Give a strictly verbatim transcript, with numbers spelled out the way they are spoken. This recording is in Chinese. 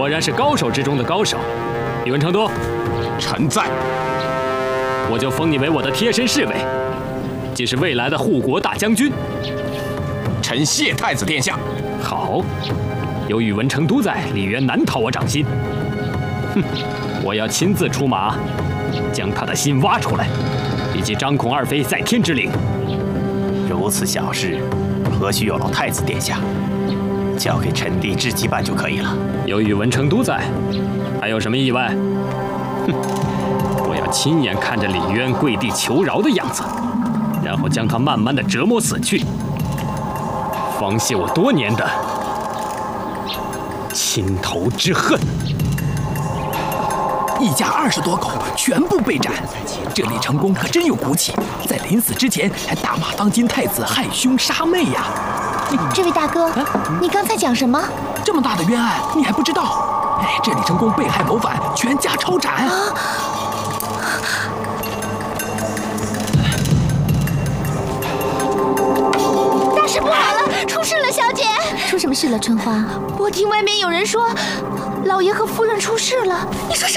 果然是高手之中的高手。宇文成都， 臣在。 我就封你为我的贴身侍卫，既是未来的护国大将军。 臣谢太子殿下。 好，有宇文成都在，李渊难逃我掌心。哼，我要亲自出马，将他的心挖出来，以及张孔二妃在天之灵。 如此小事，何须有劳太子殿下？交给臣弟知己办就可以了。 有宇文成都在，还有什么意外？哼，我要亲眼看着李渊跪地求饶的样子，然后将他慢慢的折磨死去，方泄我多年的心头之恨。 一家二十多口全部被斩，这李成功可真有骨气，在临死之前还大骂当今太子害兄杀妹呀！ 这位大哥，啊、你刚才讲什么？ 这么大的冤案你还不知道？哎，这李成功被害谋反，全家抄斩。啊大事不好了，出事了，小姐！出什么事了，春花？我听外面有人说，老爷和夫人出事了。你说什么？